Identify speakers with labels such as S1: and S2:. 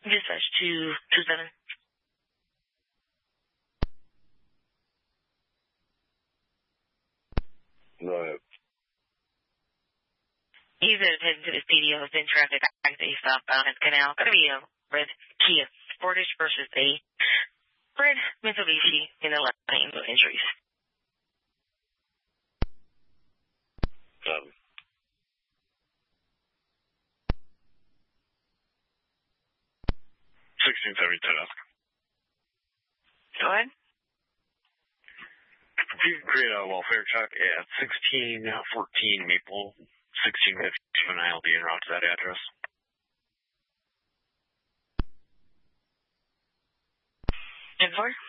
S1: Dispatch 227.
S2: Right.
S1: He's heading to the studio. Has been traffic accident southbound at Canal. Gonna be a red Kia Sportage versus a red Mitsubishi in the left lane with injuries.
S2: 1672.
S1: Go ahead.
S2: If you can create a welfare check at 1614 Maple, 1652, and I'll be en route to that address.
S1: And 4?